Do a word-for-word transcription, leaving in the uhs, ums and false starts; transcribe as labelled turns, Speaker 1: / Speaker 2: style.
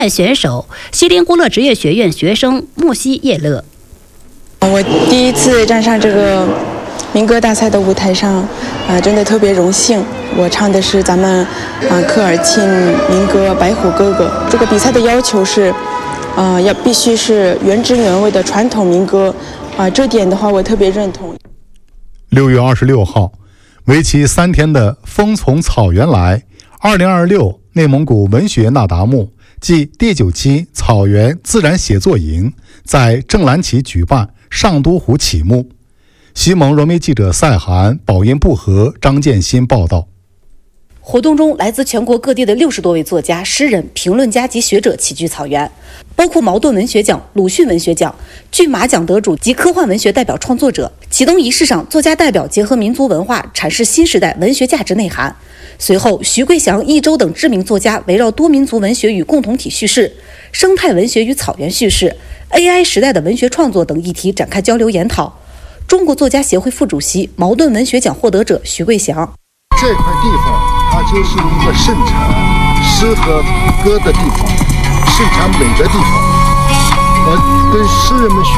Speaker 1: 选手，锡林郭勒职业学院学生莫西叶勒。
Speaker 2: 我第一次站上这个民歌大赛的舞台上，啊，真的特别荣幸。我唱的是咱们啊科尔沁民歌《白虎哥哥》。这个比赛的要求是，啊，要必须是原汁原味的传统民歌，啊，这点的话我特别认同。
Speaker 3: 六月二十六号，为期三天的“风从草原来”二零二六内蒙古文学那达慕暨第九期草原自然写作营在正蓝旗举办，上都湖启幕。西蒙融媒记者赛涵、宝音不和、张建新报道。
Speaker 4: 活动中，来自全国各地的六十多位作家、诗人、评论家及学者齐聚草原，包括茅盾文学奖、鲁迅文学奖、骏马奖得主及科幻文学代表创作者。启动仪式上，作家代表结合民族文化，阐释新时代文学价值内涵。随后，徐桂祥、益州等知名作家围绕多民族文学与共同体叙事、生态文学与草原叙事、A I 时代的文学创作等议题展开交流研讨。中国作家协会副主席、茅盾文学奖获得者徐桂祥：
Speaker 5: 这块地方它就是一个盛产诗和歌的地方，盛产美的地方。我跟诗人们学